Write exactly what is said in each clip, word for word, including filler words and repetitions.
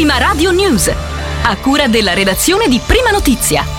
Prima Radio News, a cura della redazione di Prima Notizia.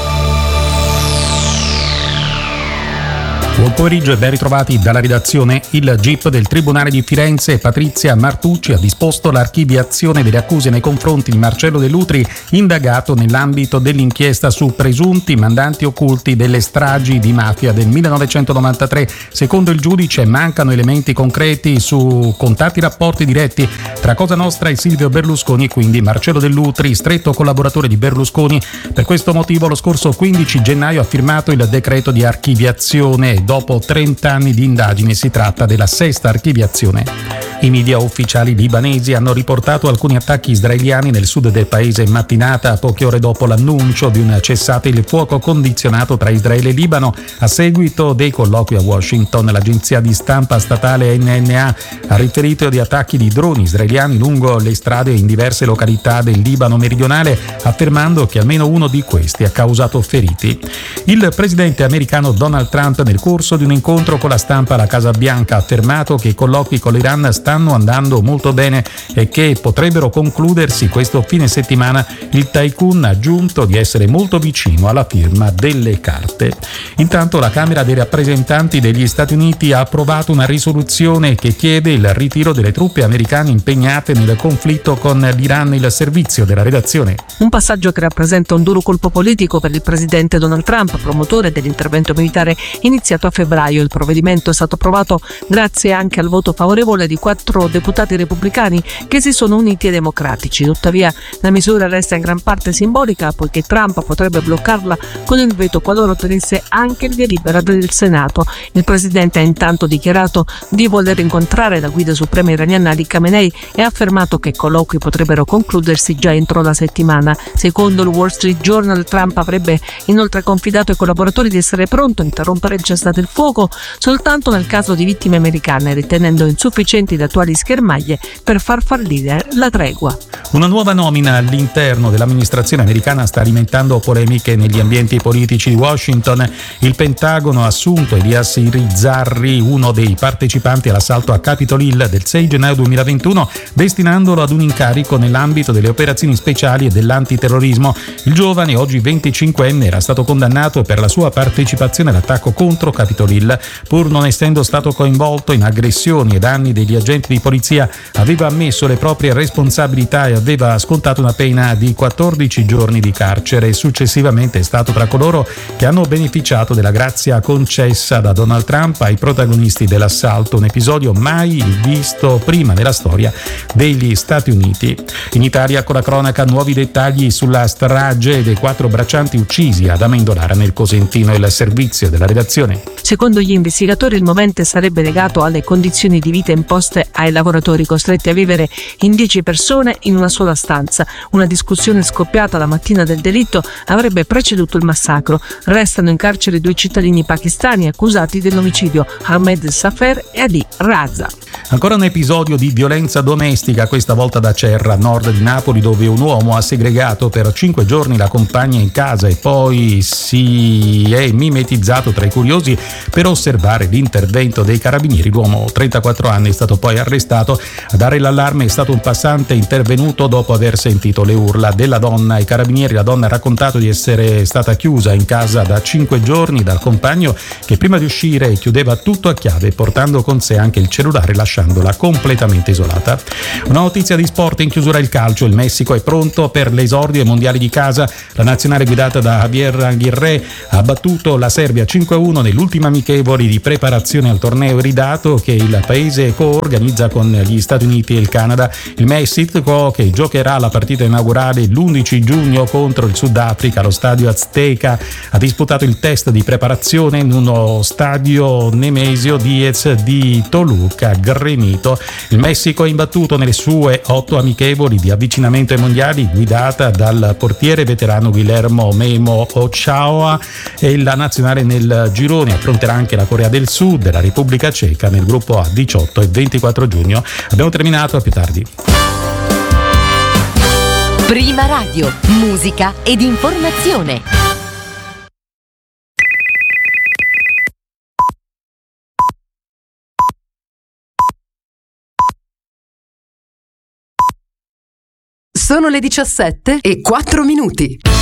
Buon pomeriggio e ben ritrovati dalla redazione. Il G I P del Tribunale di Firenze, Patrizia Martucci, ha disposto l'archiviazione delle accuse nei confronti di Marcello Dell'Utri, indagato nell'ambito dell'inchiesta su presunti mandanti occulti delle stragi di mafia del millenovecentonovantatré. Secondo il giudice mancano elementi concreti su contatti rapporti diretti tra Cosa Nostra e Silvio Berlusconi e quindi Marcello Dell'Utri, stretto collaboratore di Berlusconi. Per questo motivo lo scorso quindici gennaio ha firmato il decreto di archiviazione. Dopo trenta anni di indagini si tratta della sesta archiviazione. I media ufficiali libanesi hanno riportato alcuni attacchi israeliani nel sud del paese in mattinata, poche ore dopo l'annuncio di un cessate il fuoco condizionato tra Israele e Libano. A seguito dei colloqui a Washington, l'agenzia di stampa statale N N A ha riferito di attacchi di droni israeliani lungo le strade in diverse località del Libano meridionale, affermando che almeno uno di questi ha causato feriti. Il presidente americano Donald Trump, nel corso di un incontro con la stampa alla Casa Bianca, ha affermato che i colloqui con l'Iran stanno andando molto bene e che potrebbero concludersi questo fine settimana. Il tycoon ha aggiunto di essere molto vicino alla firma delle carte. Intanto la Camera dei rappresentanti degli Stati Uniti ha approvato una risoluzione che chiede il ritiro delle truppe americane impegnate nel conflitto con l'Iran. Il servizio della redazione. Un passaggio che rappresenta un duro colpo politico per il presidente Donald Trump, promotore dell'intervento militare iniziato a febbraio. Il provvedimento è stato approvato grazie anche al voto favorevole di quattro deputati repubblicani che si sono uniti ai democratici. Tuttavia la misura resta in gran parte simbolica, poiché Trump potrebbe bloccarla con il veto qualora ottenesse anche il via libera del Senato. Il presidente ha intanto dichiarato di voler incontrare la guida suprema iraniana Ali Khamenei e ha affermato che i colloqui potrebbero concludersi già entro la settimana. Secondo il Wall Street Journal, Trump avrebbe inoltre confidato ai collaboratori di essere pronto a interrompere il cessate il fuoco soltanto nel caso di vittime americane, ritenendo insufficienti le attuali schermaglie per far fallire la tregua. Una nuova nomina all'interno dell'amministrazione americana sta alimentando polemiche negli ambienti politici di Washington. Il Pentagono ha assunto Elias Irizarry, uno dei partecipanti all'assalto a Capitol Hill del sei gennaio duemilaventuno, destinandolo ad un incarico nell'ambito delle operazioni speciali e dell'antiterrorismo. Il giovane, oggi venticinquenne, era stato condannato per la sua partecipazione all'attacco contro Capitol Hill. Pur non essendo stato coinvolto in aggressioni e danni degli agenti di polizia, aveva ammesso le proprie responsabilità e aveva scontato una pena di quattordici giorni di carcere. Successivamente è stato tra coloro che hanno beneficiato della grazia concessa da Donald Trump ai protagonisti dell'assalto, un episodio mai visto prima nella storia degli Stati Uniti. In Italia, con la cronaca, nuovi dettagli sulla strage dei quattro braccianti uccisi ad Amendolara nel Cosentino. Il servizio della redazione. Secondo gli investigatori il movente sarebbe legato alle condizioni di vita imposte ai lavoratori costretti a vivere in dieci persone in una sola stanza. Una discussione scoppiata la mattina del delitto avrebbe preceduto il massacro. Restano in carcere due cittadini pakistani accusati dell'omicidio, Ahmed Safer e Ali Raza. Ancora un episodio di violenza domestica, questa volta da Cerra, a nord di Napoli, dove un uomo ha segregato per cinque giorni la compagna in casa e poi si è mimetizzato tra i curiosi per osservare l'intervento dei carabinieri. L'uomo, trentaquattro anni, è stato poi arrestato. A dare l'allarme è stato un passante intervenuto dopo aver sentito le urla della donna. Ai carabinieri la donna ha raccontato di essere stata chiusa in casa da cinque giorni dal compagno, che prima di uscire chiudeva tutto a chiave, portando con sé anche il cellulare, lasciandola completamente isolata. Una notizia di sport in chiusura: il calcio. Il Messico è pronto per l'esordio ai mondiali di casa. La nazionale guidata da Javier Aguirre ha battuto la Serbia cinque a uno nell'ultima amichevoli di preparazione al torneo iridato che il paese coorganizza con gli Stati Uniti e il Canada. Il Messico, che giocherà la partita inaugurale l'undici giugno contro il Sudafrica allo stadio Azteca, ha disputato il test di preparazione in uno stadio Nemesio Diez di Toluca, Grenito. Il Messico è imbattuto nelle sue otto amichevoli di avvicinamento ai mondiali, guidata dal portiere veterano Guillermo Memo Ochoa, e la nazionale nel girone affronterà anche la Corea del Sud e la Repubblica Ceca nel gruppo A diciotto e ventiquattro giugno. Abbiamo terminato, a più tardi. Prima Radio, musica ed informazione. Sono le diciassette e quattro minuti.